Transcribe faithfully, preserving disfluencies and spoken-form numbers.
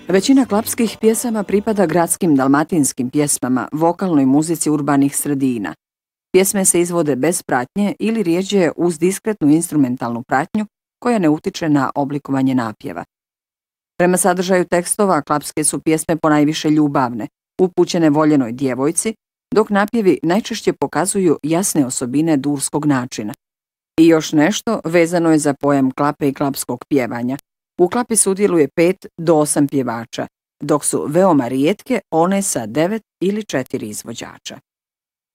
Većina klapskih pjesama pripada gradskim dalmatinskim pjesmama, vokalnoj muzici urbanih sredina. Pjesme se izvode bez pratnje ili rjeđe uz diskretnu instrumentalnu pratnju koja ne utiče na oblikovanje napjeva. Prema sadržaju tekstova, klapske su pjesme ponajviše ljubavne, upućene voljenoj djevojci, dok napjevi najčešće pokazuju jasne osobine durskog načina. I još nešto vezano je za pojam klape i klapskog pjevanja. U klapi sudjeluje pet do osam pjevača, dok su veoma rijetke one sa devet ili četiri izvođača.